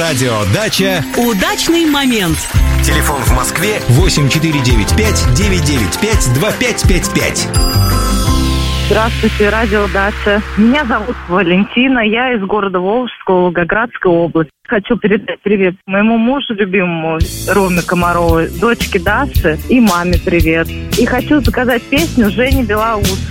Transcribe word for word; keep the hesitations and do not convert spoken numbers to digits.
Радио «Дача». Удачный момент. Телефон в Москве восемь четыре девять пять девять девять пять два пять пять пять. Здравствуйте, радио «Дача». Меня зовут Валентина, я из города Волжского, Волгоградской области. Хочу передать привет моему мужу любимому Роме Комаровой, дочке Даше и маме привет. И хочу заказать песню Жени Белоус.